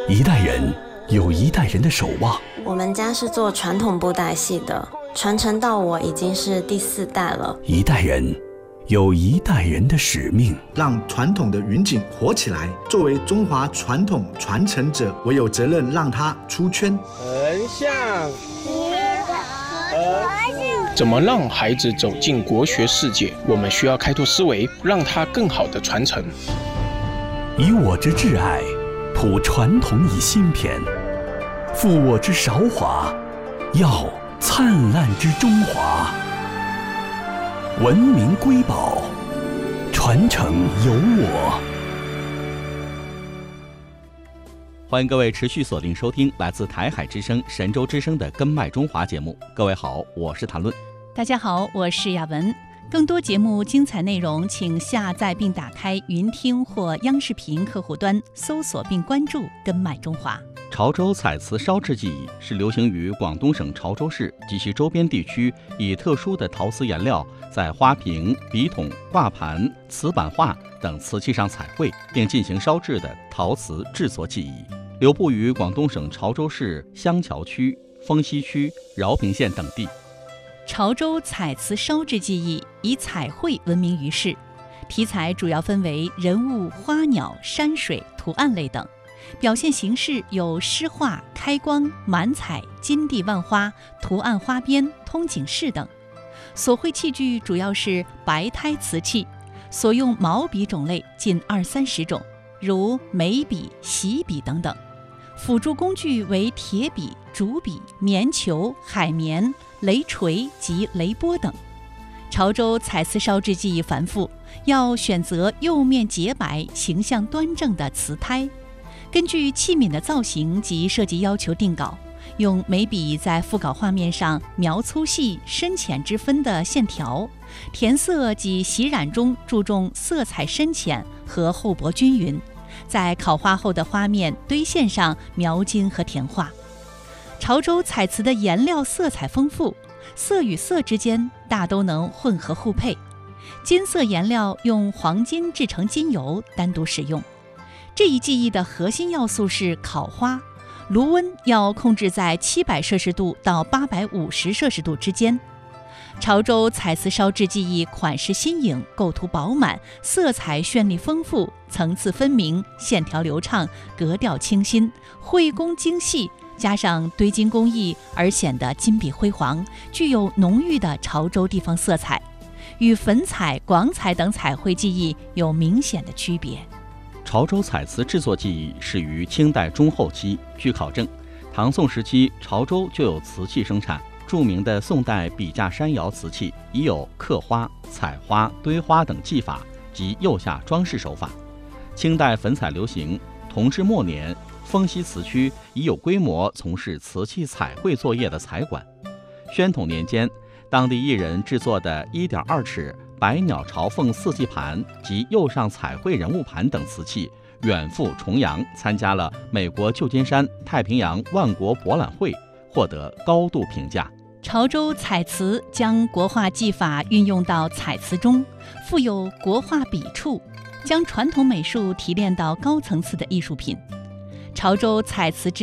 一代人有一代人的守望。 我们家是做传统布袋戏的，传承到我已经是第4代了。 一代人有一代人的使命， 让传统的云锦活起来。作为中华传统传承者，我有责任让它出圈。 横向怎么让孩子走进国学世界？我们需要开拓思维，让他更好的传承。 以我之挚爱，谱传统以新篇，复我之韶华，耀灿烂之中华。文明瑰宝，传承有我。 欢迎各位持续锁定收听来自台海之声、神州之声的《根脉中华》节目。各位好，我是谭论。 大家好，我是亚文。更多节目精彩内容，请下载并打开云听或央视频客户端，搜索并关注《根脉中华》。 潮州彩瓷烧制技艺是流行于广东省潮州市及其周边地区，以特殊的陶瓷颜料在花瓶、笔筒、挂盘、瓷板画等瓷器上彩绘，并进行烧制的陶瓷制作技艺，流布于广东省潮州市香桥区、丰溪区、饶平县等地。 潮州彩瓷烧制技艺以彩绘闻名于世，题材主要分为人物、花鸟、山水、图案类等，表现形式有诗画、开光、满彩、金地万花、图案花边、通景式等。所绘器具主要是白胎瓷器，所用毛笔种类近20-30种，如眉笔、洗笔等等。辅助工具为铁笔、竹笔、棉球、海绵、雷锤及雷钵等。潮州彩瓷烧制技艺繁复，要选择釉面洁白、形象端正的瓷胎，根据器皿的造型及设计要求定稿，用眉笔在副稿画面上描粗细、深浅之分的线条，填色及洗染中注重色彩深浅和厚薄均匀，在烤花后的花面堆线上描金和填画。潮州彩瓷的颜料色彩丰富，色与色之间大都能混合互配。金色颜料用黄金制成金油单独使用。这一技艺的核心要素是烤花，炉温要控制在700摄氏度到850摄氏度之间。潮州彩瓷烧制技艺款式新颖，构图饱满，色彩绚丽丰富，层次分明，线条流畅，格调清新，绘工精细，加上堆金工艺而显得金碧辉煌，具有浓郁的潮州地方色彩，与粉彩、广彩等彩绘技艺有明显的区别。 潮州彩瓷制作技艺始于清代中后期，据考证，唐宋时期潮州就有瓷器生产。著名的宋代笔架山窑瓷器已有刻花、彩花、堆花等技法及釉下装饰手法。清代粉彩流行，同治末年，丰溪瓷区已有规模从事瓷器彩绘作业的彩馆。宣统年间，当地艺人制作的1.2尺百鸟朝凤四季盘及釉上彩绘人物盘等瓷器远赴重洋，参加了美国旧金山太平洋万国博览会，获得高度评价。 潮州彩瓷将国画技法运用到彩瓷中，富有国画笔触，将传统美术提炼到高层次的艺术品。潮州彩瓷制